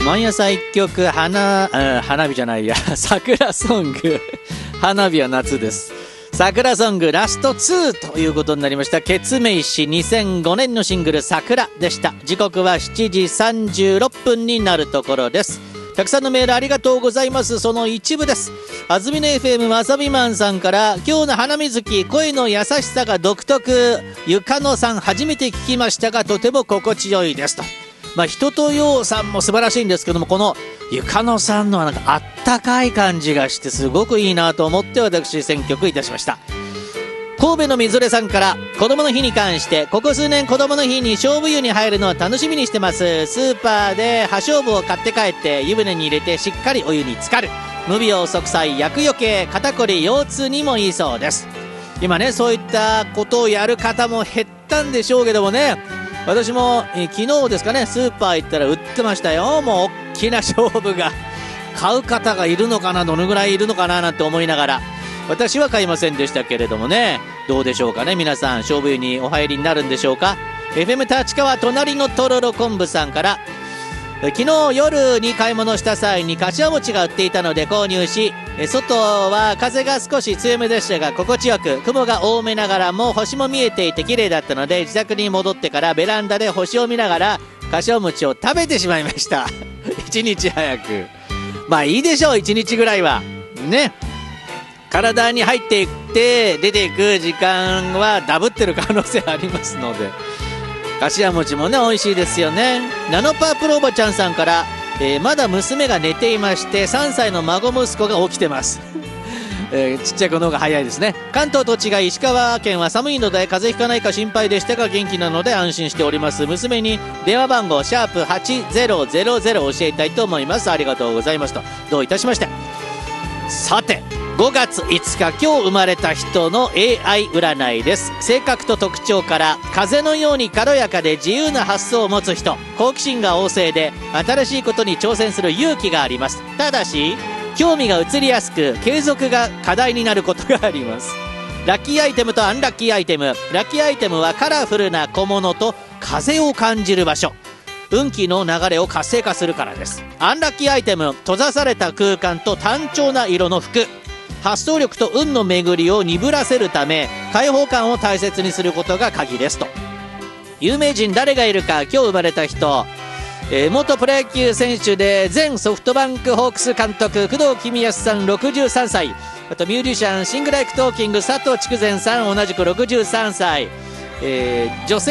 毎朝一曲花火じゃないや桜ソング花火は夏です。桜ソングラスト2ということになりました。ケツメイシ2005年のシングル桜でした。時刻は7時36分になるところです。たくさんのメールありがとうございます。その一部です。安住の FM わさびマンさんから、今日の花水木声の優しさが独特、ゆかのさん初めて聞きましたがとても心地よいですと。人とようさんも素晴らしいんですけども、このゆかのさんのはなんかあったかい感じがしてすごくいいなと思って私選曲いたしました。神戸のみぞれさんから、子供の日に関して、ここ数年子供の日に勝負湯に入るのを楽しみにしてます。スーパーで葉勝負を買って帰って湯船に入れてしっかりお湯に浸かる。無病息災、厄除け、肩こり腰痛にもいいそうです。今ね、そういったことをやる方も減ったんでしょうけどもね、私も昨日ですかね、スーパー行ったら売ってましたよ。もう大きな勝負が。買う方がいるのかな、どのぐらいいるのかななんて思いながら、私は買いませんでしたけれどもね、どうでしょうかね、皆さん勝負湯にお入りになるんでしょうか。 FM 立川隣のとろろ昆布さんから、昨日夜に買い物した際にかしわ餅が売っていたので購入し、外は風が少し強めでしたが心地よく、雲が多めながらも星も見えていて綺麗だったので、自宅に戻ってからベランダで星を見ながらかしわ餅を食べてしまいました一日早く。いいでしょう、一日ぐらいはね。体に入っていって出ていく時間はダブってる可能性ありますので、かしわ餅もね美味しいですよね。ナノパープロおばちゃんさんから、まだ娘が寝ていまして3歳の孫息子が起きてますちっちゃい子の方が早いですね。関東と違い石川県は寒いので風邪ひかないか心配でしたが元気なので安心しております。娘に電話番号#8000教えたいと思います。ありがとうございますと。どういたしまして。さて5月5日今日生まれた人の AI 占いです。性格と特徴から、風のように軽やかで自由な発想を持つ人、好奇心が旺盛で新しいことに挑戦する勇気があります。ただし興味が移りやすく継続が課題になることがあります。ラッキーアイテムとアンラッキーアイテム。ラッキーアイテムはカラフルな小物と風を感じる場所、運気の流れを活性化するからです。アンラッキーアイテム、閉ざされた空間と単調な色の服。発想力と運の巡りを鈍らせるため開放感を大切にすることが鍵ですと。有名人誰がいるか、今日生まれた人、元プロ野球選手で前ソフトバンクホークス監督工藤公康さん63歳、あとミュージシャンシングライクトーキング佐藤筑前さん同じく63歳、女性